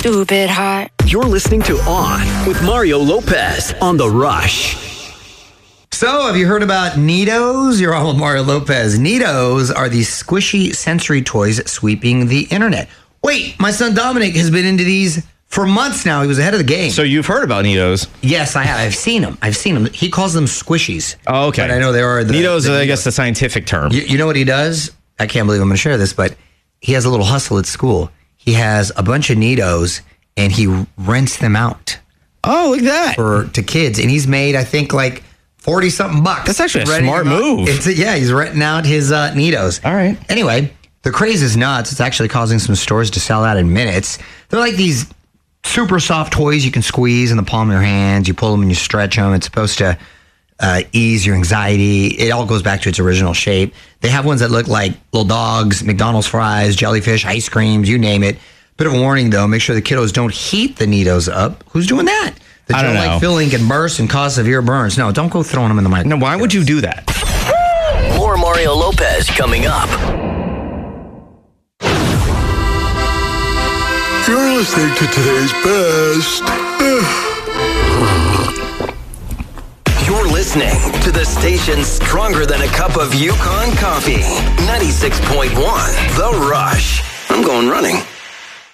stupid hot. You're listening to On with Mario Lopez on The Rush. So, have you heard about Neatos? You're on with Mario Lopez. Neatos are these squishy sensory toys sweeping the internet. Wait, my son Dominic has been into these for months now. He was ahead of the game. So you've heard about Neatos? Yes, I have. I've seen them. He calls them squishies. Oh, okay. But I know they are Neatos, I guess, the scientific term. You know what he does? I can't believe I'm going to share this, but he has a little hustle at school. He has a bunch of Neatos, and he rents them out. Oh, look at that. To kids. And he's made, I think, like 40-something bucks. That's actually a smart move. He's renting out his Neatos. All right. Anyway, the craze is nuts. It's actually causing some stores to sell out in minutes. They're like these super soft toys you can squeeze in the palm of your hands. You pull them and you stretch them. It's supposed to ease your anxiety. It all goes back to its original shape. They have ones that look like little dogs, McDonald's fries, jellyfish, ice creams, you name it. Bit of a warning, though. Make sure the kiddos don't heat the Neatos up. Who's doing that? The gel-like filling can burst and cause severe burns. No, don't go throwing them in the microwave. No, why would you do that? More Mario Lopez coming up. You're listening to today's best. You're listening to the station stronger than a cup of Yukon coffee. 96.1 The Rush. I'm going running.